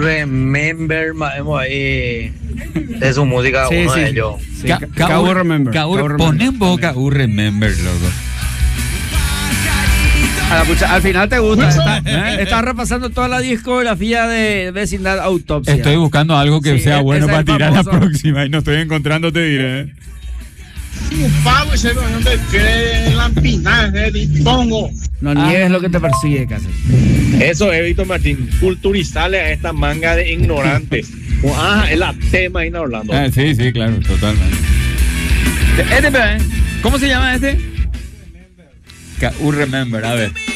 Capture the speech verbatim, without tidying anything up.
Remember, maemos ahí de su música, Sí, uno sí, de sí. ellos. Sí, Ca- K U Remember. K U Remember. Pon en boca U Remember, loco. A la pucha, al final te gusta. Estás ¿eh? está repasando toda la discografía de Vecindad Autopsia. Estoy buscando algo que Sí, sea e- bueno ese es para el tirar la famoso. próxima y no estoy encontrando, te diré. ¿eh? Un pavo y se ve donde cree en la empinaje de pongo. No Ah. niegues lo que te persigue, casi. Eso es, Víctor Martín, culturizarle a esta manga de ignorantes. Ah, es la tema ahí en Orlando. Ah, sí, sí, claro, totalmente. Este, ¿eh? ¿Cómo se llama este? K U Remember, a ver.